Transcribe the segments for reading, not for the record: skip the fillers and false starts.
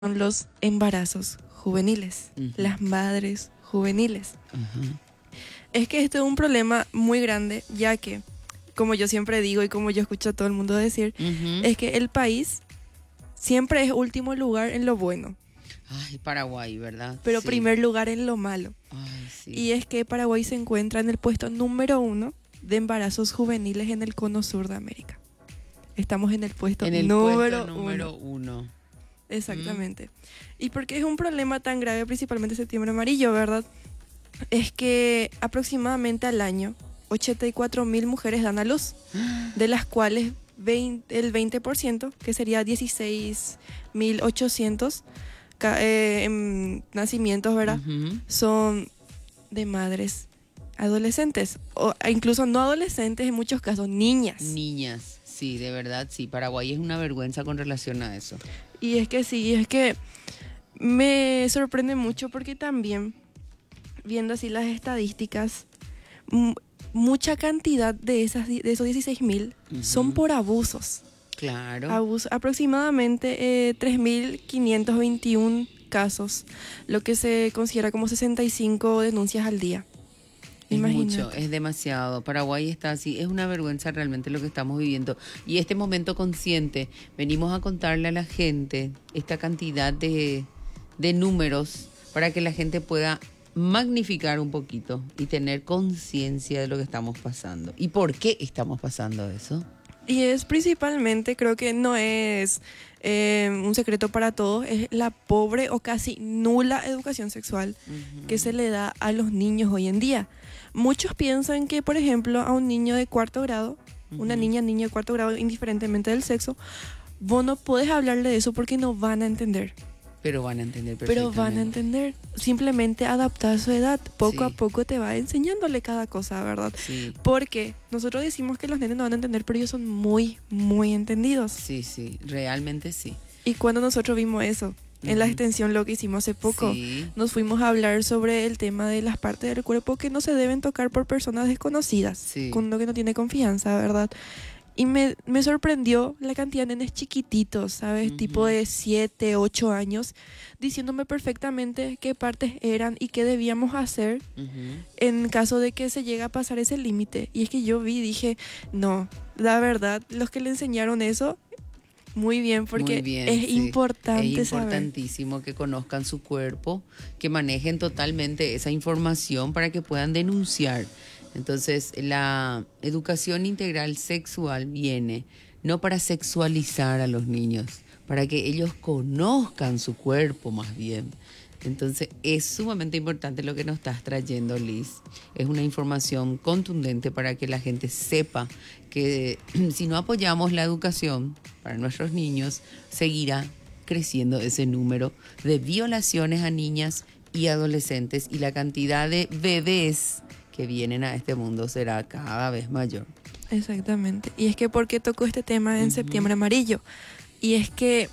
son los embarazos juveniles, las madres juveniles. Es que este es un problema muy grande, ya que, como yo siempre digo y como yo escucho a todo el mundo decir, es que el país siempre es último lugar en lo bueno. Ay, Paraguay, ¿verdad? Pero Sí. primer lugar en lo malo. Ay, sí. Y es que Paraguay se encuentra en el puesto número 1 de embarazos juveniles en el cono sur de América. Estamos en el puesto En el número puesto número 1. Exactamente. ¿Y por qué es un problema tan grave, principalmente septiembre amarillo, verdad? Es que aproximadamente al año 84.000 mujeres dan a luz, de las cuales el 20%, que sería 16.800 nacimientos, ¿verdad? Son de madres adolescentes, o incluso no adolescentes, en muchos casos, niñas. Niñas, sí, de verdad, sí. Paraguay es una vergüenza con relación a eso. Y es que sí, es que me sorprende mucho porque también, viendo así las estadísticas, mucha cantidad de esos 16.000 son por abusos. Claro. Aproximadamente 3.521 casos, lo que se considera como 65 denuncias al día. Es Imagínate. mucho, es demasiado. Paraguay está así, es una vergüenza realmente lo que estamos viviendo. Y este momento consciente, venimos a contarle a la gente esta cantidad de números para que la gente pueda magnificar un poquito y tener conciencia de lo que estamos pasando. ¿Y por qué estamos pasando eso? Y es principalmente, creo que no es un secreto para todos, es la pobre o casi nula educación sexual que se le da a los niños hoy en día. Muchos piensan que, por ejemplo, a un niño de cuarto grado, una niño de cuarto grado, indiferentemente del sexo, vos no podés hablarle de eso porque no van a entender. Pero van a entender perfectamente. Pero van a entender. Simplemente adaptar a su edad. Poco Sí. a poco te va enseñándole cada cosa, ¿verdad? Sí. Porque nosotros decimos que los nenes no van a entender, pero ellos son muy, muy entendidos. Sí, sí, realmente sí. Y cuando nosotros vimos eso, en la extensión, lo que hicimos hace poco, Sí. nos fuimos a hablar sobre el tema de las partes del cuerpo que no se deben tocar por personas desconocidas, Sí. con lo que no tiene confianza, ¿verdad? Y me sorprendió la cantidad de nenes chiquititos, ¿sabes? Tipo de 7, 8 años, diciéndome perfectamente qué partes eran y qué debíamos hacer en caso de que se llegue a pasar ese límite. Y es que yo dije, no, la verdad, los que le enseñaron eso, muy bien, porque Muy bien, es sí. importante Es saber. importantísimo que conozcan su cuerpo, que manejen totalmente esa información para que puedan denunciar. Entonces, la educación integral sexual viene no para sexualizar a los niños, para que ellos conozcan su cuerpo más bien. Entonces, es sumamente importante lo que nos estás trayendo, Liz. Es una información contundente para que la gente sepa que si no apoyamos la educación para nuestros niños, seguirá creciendo ese número de violaciones a niñas y adolescentes, y la cantidad de bebés que vienen a este mundo será cada vez mayor. Exactamente. Y es que, ¿por qué tocó este tema en septiembre amarillo? Y es que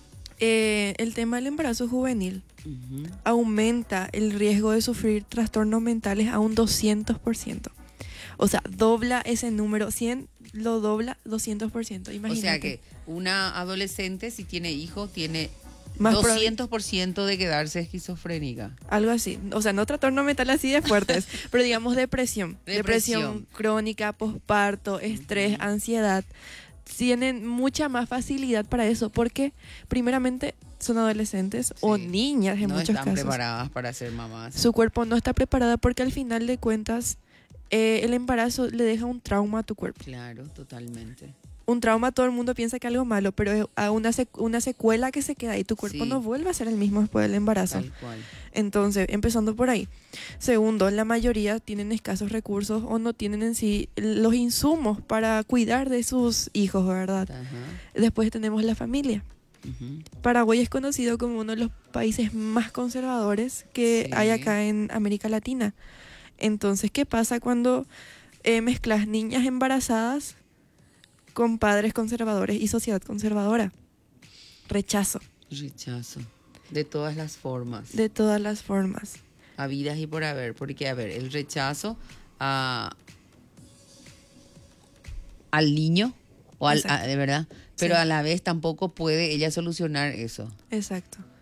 el tema del embarazo juvenil aumenta el riesgo de sufrir trastornos mentales a un 200%. O sea, dobla ese número, 100 lo dobla 200%. Imagínate. O sea que una adolescente, si tiene hijos, tiene Más 200% de quedarse esquizofrénica. Algo así. O sea, no trastornos mentales así de fuertes, pero digamos depresión. Depresión crónica, posparto, estrés, ansiedad. Tienen mucha más facilidad para eso, porque primeramente son adolescentes o niñas en no muchos están casos. preparadas para ser mamás. Su cuerpo no está preparada porque al final de cuentas el embarazo le deja un trauma a tu cuerpo. Claro, totalmente. Un trauma, todo el mundo piensa que es algo malo, pero es una secuela que se queda ahí. Tu cuerpo Sí. no vuelve a ser el mismo después del embarazo. Tal cual. Entonces, empezando por ahí. Segundo, la mayoría tienen escasos recursos o no tienen en sí los insumos para cuidar de sus hijos, ¿verdad? Después tenemos la familia. Paraguay es conocido como uno de los países más conservadores que hay acá en América Latina. Entonces, ¿qué pasa cuando mezclas niñas embarazadas con padres conservadores y sociedad conservadora? Rechazo. Rechazo. De todas las formas. De todas las formas. Habidas y por haber. Porque, a ver, el rechazo al niño, o de verdad, pero Sí. a la vez tampoco puede ella solucionar eso. Exacto.